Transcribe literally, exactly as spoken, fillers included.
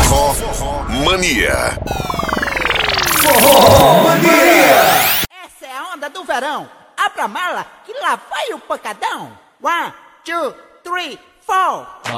Forró Mania. Forró Mania. Essa é a onda do verão. Abra a mala que lá vai o pancadão. One, two, three, four.